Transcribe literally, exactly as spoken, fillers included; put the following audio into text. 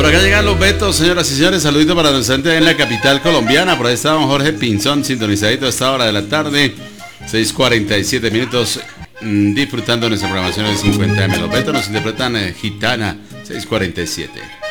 Por acá llegan los Betos, señoras y señores. Saludito para nuestra gente en la capital colombiana. Por ahí está don Jorge Pinzón, sintonizadito a esta hora de la tarde. seis cuarenta y siete minutos, mmm, disfrutando nuestra programación del cincuenta eme. Los Betos nos interpretan eh, Gitana, seis cuarenta y siete.